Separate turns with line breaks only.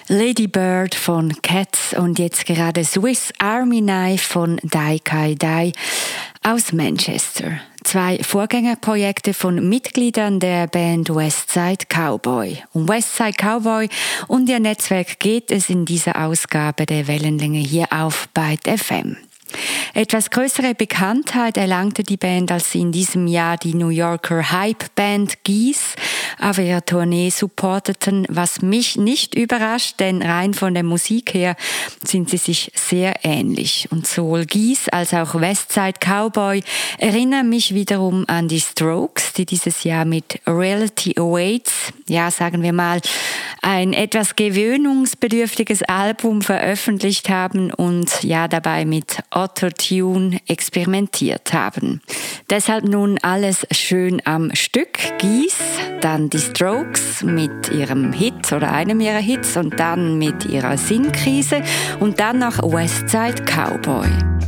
Lady Bird von Cats und jetzt gerade Swiss Army Knife von Dai Kai Dai aus Manchester. 2 Vorgängerprojekte von Mitgliedern der Band Westside Cowboy. Um Westside Cowboy und ihr Netzwerk geht es in dieser Ausgabe der Wellenlänge hier auf Byte FM. Etwas größere Bekanntheit erlangte die Band, als sie in diesem Jahr die New Yorker Hype-Band Geese auf ihrer Tournee supporteten, was mich nicht überrascht, denn rein von der Musik her sind sie sich sehr ähnlich. Und sowohl Geese als auch Westside Cowboy erinnern mich wiederum an die Strokes, die dieses Jahr mit Reality Awaits, ja sagen wir mal, ein etwas gewöhnungsbedürftiges Album veröffentlicht haben und ja dabei mit Autotune experimentiert haben. Deshalb nun alles schön am Stück. Geese, dann die Strokes mit ihrem Hit oder einem ihrer Hits und dann mit ihrer Sinnkrise und dann noch Westside Cowboy.